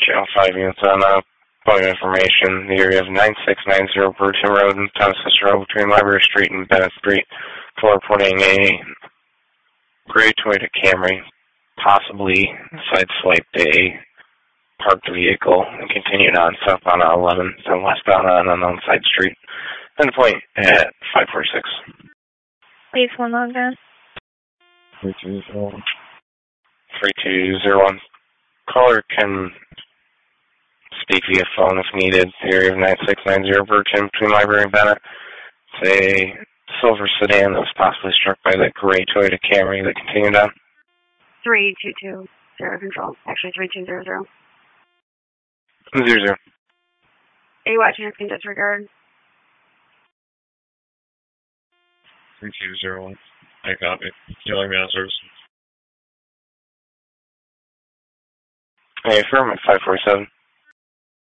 Channel 5 units on point of information. The area of 9690 Burton Road and Thomas Road between Library Street and Bennett Street for reporting a gray Toyota Camry, possibly sideswiped a parked vehicle and continued on southbound on 11 and westbound on an unknown side street. Endpoint at 546. Please, one log down. 3201. 3201. Caller can speak via phone if needed. The area of 9690 Virgin between Library and Bennett. It's a silver sedan that was possibly struck by the gray Toyota Camry that continued on. 3220 control. Actually, 3200. 00. Are you watching us in disregard? 3201. I copy. You like me on service? Hey, affirm at 547.